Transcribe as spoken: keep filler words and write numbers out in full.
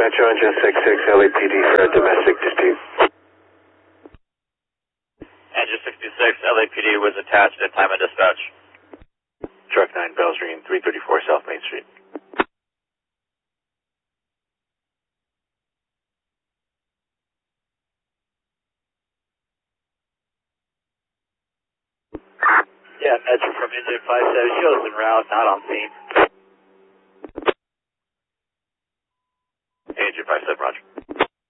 Metro Engine six six L A P D for a domestic dispute. Engine sixty-six L A P D was attached at time of dispatch. Truck nine, bells ringing, three thirty-four South Main Street. Yeah, Metro from Engine five seven, shows en route, not on scene. Engine five seven, roger.